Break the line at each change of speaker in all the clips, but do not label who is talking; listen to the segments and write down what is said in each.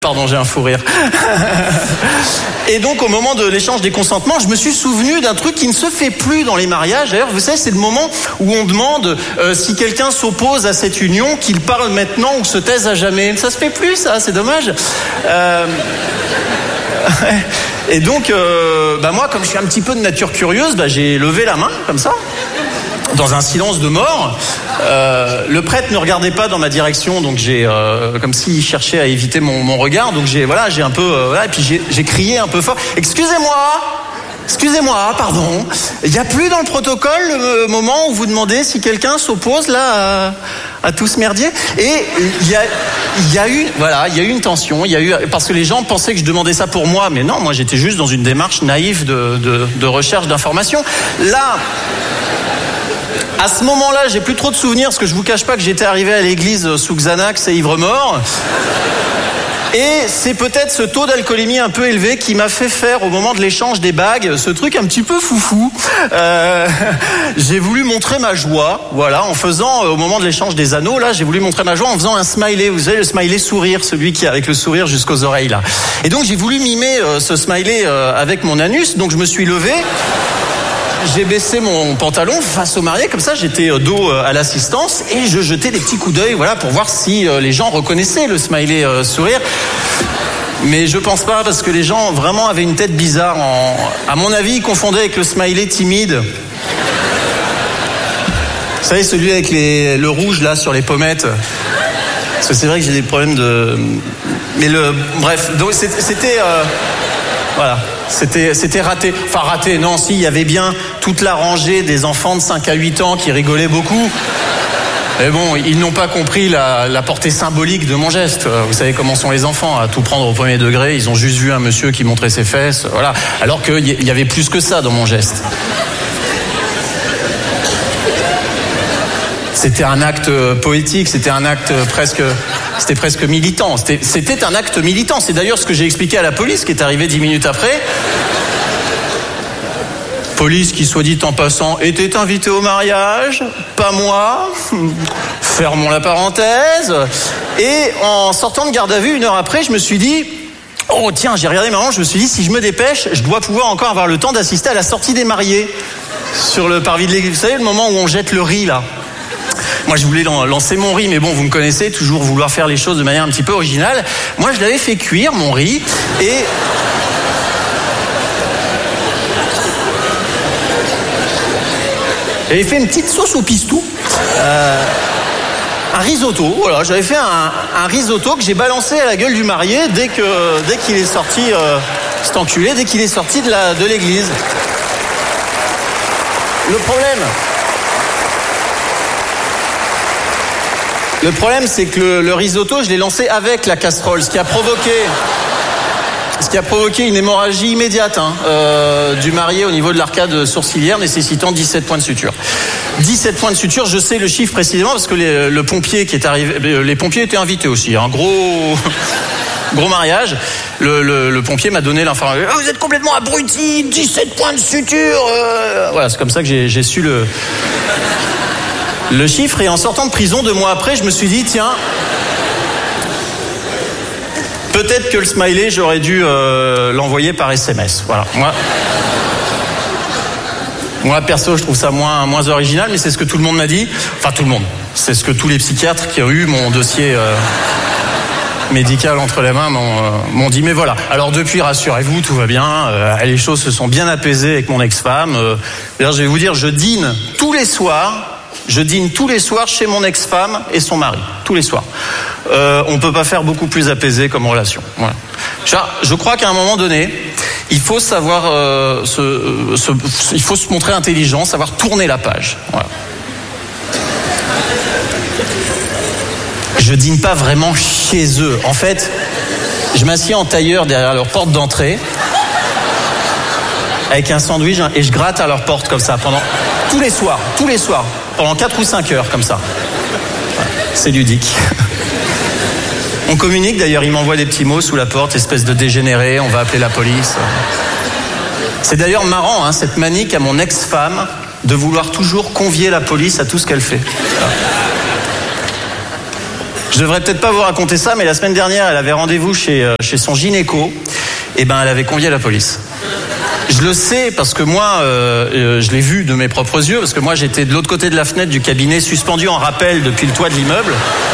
Pardon, j'ai un fou rire. Et donc, au moment de l'échange des consentements, je me suis souvenu d'un truc qui ne se fait plus dans les mariages. D'ailleurs, vous savez, c'est le moment où on demande si quelqu'un s'oppose à cette union, qu'il parle maintenant ou se taise à jamais. Ça se fait plus, ça, c'est dommage. Et donc, moi, comme je suis un petit peu de nature curieuse, j'ai levé la main, comme ça, dans un silence de mort. Le prêtre ne regardait pas dans ma direction, donc j'ai comme s'il cherchait à éviter mon regard. Donc j'ai un peu et puis j'ai crié un peu fort. Excusez-moi, pardon. Il n'y a plus dans le protocole le moment où vous demandez si quelqu'un s'oppose là à tout ce merdier. Et il y a eu une tension. Parce que les gens pensaient que je demandais ça pour moi, mais non, moi j'étais juste dans une démarche naïve de recherche d'informations. Là. À ce moment-là, j'ai plus trop de souvenirs parce que je vous cache pas que j'étais arrivé à l'église sous Xanax et ivre-mort. Et c'est peut-être ce taux d'alcoolémie un peu élevé qui m'a fait faire au moment de l'échange des bagues ce truc un petit peu foufou. J'ai voulu montrer ma joie, en faisant au moment de l'échange des anneaux là, j'ai voulu montrer ma joie en faisant un smiley. Vous savez le smiley sourire, celui qui est avec le sourire jusqu'aux oreilles là. Et donc j'ai voulu mimer ce smiley avec mon anus. Donc je me suis levé. J'ai baissé mon pantalon face au marié, comme ça j'étais dos à l'assistance et je jetais des petits coups d'œil pour voir si les gens reconnaissaient le smiley sourire. Mais je pense pas parce que les gens vraiment avaient une tête bizarre. À mon avis, ils confondaient avec le smiley timide. Vous savez, celui avec le rouge là sur les pommettes. Parce que c'est vrai que j'ai des problèmes de... Mais bref, donc c'était... Voilà, c'était raté. Enfin raté, non, si, il y avait bien toute la rangée des enfants de 5 à 8 ans qui rigolaient beaucoup. Mais bon, ils n'ont pas compris la portée symbolique de mon geste. Vous savez comment sont les enfants, à tout prendre au premier degré. Ils ont juste vu un monsieur qui montrait ses fesses, voilà. Alors qu'il y avait plus que ça dans mon geste. C'était un acte poétique, c'était un acte presque militant. C'était un acte militant. C'est d'ailleurs ce que j'ai expliqué à la police qui est arrivée 10 minutes après. Police qui, soit dit en passant, était invitée au mariage, pas moi. Fermons la parenthèse. Et en sortant de garde à vue, 1 heure après, je me suis dit... Oh tiens, j'ai regardé ma montre, je me suis dit, si je me dépêche, je dois pouvoir encore avoir le temps d'assister à la sortie des mariés. Sur le parvis de l'église. Vous savez, le moment où on jette le riz, là. Moi, je voulais lancer mon riz, mais bon, vous me connaissez, toujours vouloir faire les choses de manière un petit peu originale. Moi, je l'avais fait cuire, mon riz, et... J'avais fait une petite sauce au pistou. Un risotto, voilà, j'avais fait un risotto que j'ai balancé à la gueule du marié dès qu'il est sorti, cet enculé, dès qu'il est sorti de l'église. Le problème, c'est que le risotto, je l'ai lancé avec la casserole, ce qui a provoqué une hémorragie immédiate du marié au niveau de l'arcade sourcilière, nécessitant 17 points de suture. 17 points de suture, je sais le chiffre précisément parce que le pompier qui est arrivé, les pompiers étaient invités aussi, un gros mariage. Le pompier m'a donné l'information. Oh, vous êtes complètement abruti, 17 points de suture. Voilà, c'est comme ça que j'ai su le chiffre. Et en sortant de prison 2 mois après, je me suis dit, tiens, peut-être que le smiley, j'aurais dû l'envoyer par SMS. Voilà. Moi, perso, je trouve ça moins original, mais c'est ce que tout le monde m'a dit. Enfin, tout le monde. C'est ce que tous les psychiatres qui ont eu mon dossier médical entre les mains m'ont dit. Mais voilà. Alors depuis, rassurez-vous, tout va bien. Les choses se sont bien apaisées avec mon ex-femme. D'ailleurs, je vais vous dire, je dîne tous les soirs chez mon ex-femme et son mari. Tous les soirs. On peut pas faire beaucoup plus apaisé comme relation. Voilà. Je crois qu'à un moment donné, il faut savoir il faut se montrer intelligent, savoir tourner la page. Voilà. Je dîne pas vraiment chez eux. En fait, je m'assieds en tailleur derrière leur porte d'entrée avec un sandwich et je gratte à leur porte comme ça pendant tous les soirs, pendant 4 ou 5 heures comme ça. Voilà. C'est ludique. On communique d'ailleurs, il m'envoie des petits mots sous la porte, espèce de dégénéré, on va appeler la police. C'est d'ailleurs marrant, cette manie qu'a mon ex-femme de vouloir toujours convier la police à tout ce qu'elle fait. Voilà. Je devrais peut-être pas vous raconter ça, mais la semaine dernière, elle avait rendez-vous chez son gynéco. Et ben, elle avait convié la police. Je le sais parce que moi, je l'ai vu de mes propres yeux, parce que moi, j'étais de l'autre côté de la fenêtre du cabinet, suspendu en rappel depuis le toit de l'immeuble.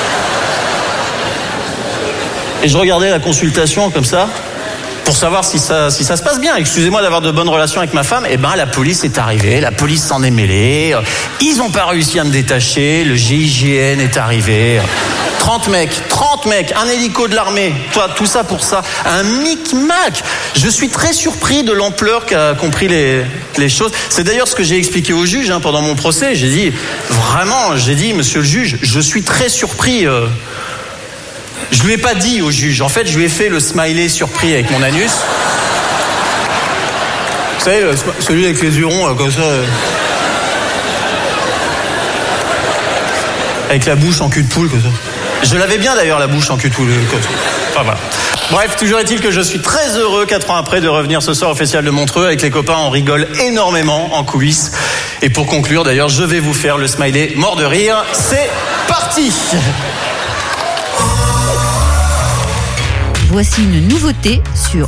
Et je regardais la consultation comme ça, pour savoir si ça se passe bien. Excusez-moi d'avoir de bonnes relations avec ma femme. Et ben, la police est arrivée, la police s'en est mêlée. Ils n'ont pas réussi à me détacher, le GIGN est arrivé. 30 mecs, un hélico de l'armée, tout ça pour ça, un micmac. Je suis très surpris de l'ampleur qu'a compris les choses. C'est d'ailleurs ce que j'ai expliqué au juge pendant mon procès. J'ai dit, monsieur le juge, je suis très surpris. Je lui ai pas dit au juge. En fait, je lui ai fait le smiley surpris avec mon anus. Vous savez, celui avec les yeux ronds, comme ça. Avec la bouche en cul de poule, comme ça. Je l'avais bien d'ailleurs, la bouche en cul de poule. Enfin, voilà. Bref, toujours est-il que je suis très heureux 4 ans après de revenir ce soir au Festival de Montreux. Avec les copains, on rigole énormément en coulisses. Et pour conclure, d'ailleurs, je vais vous faire le smiley mort de rire. C'est parti!
Voici une nouveauté sur